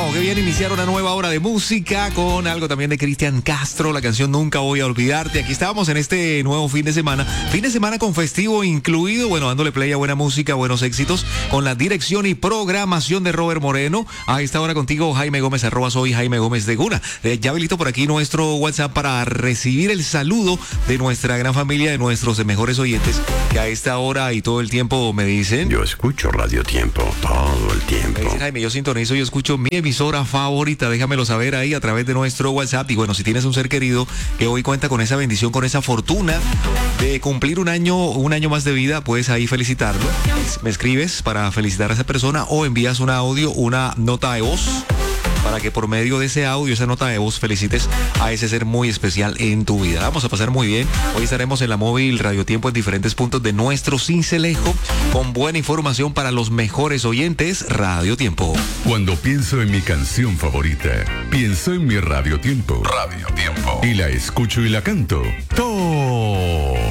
bueno, qué bien iniciar una nueva hora de música con algo también de Cristian Castro, la canción Nunca Voy a Olvidarte. Aquí estábamos en este nuevo fin de semana con festivo incluido, bueno, dándole play a buena música, buenos éxitos, con la dirección y programación de Robert Moreno. A esta hora contigo, Jaime Gómez, @soy Jaime Gómez de Guna. Ya habilito por aquí nuestro WhatsApp para recibir el saludo de nuestra gran familia, de nuestros mejores oyentes, que a esta hora y todo el tiempo me dicen... Yo escucho Radio Tiempo todo el tiempo. Me dicen, Jaime, yo sintonizo, yo escucho mi emisora favorita, déjamelo saber ahí a través de nuestro WhatsApp. Y bueno, si tienes un ser querido que hoy cuenta con esa bendición, con esa fortuna de cumplir un año más de vida, puedes ahí felicitarlo. Me escribes para felicitar a esa persona o envías un audio, una nota de voz, para que por medio de ese audio, esa nota de voz, felicites a ese ser muy especial en tu vida. Vamos a pasar muy bien. Hoy estaremos en la móvil Radio Tiempo en diferentes puntos de nuestro Cincelejo con buena información para los mejores oyentes. Radio Tiempo. Cuando pienso en mi canción favorita, pienso en mi Radio Tiempo. Radio Tiempo. Y la escucho y la canto todo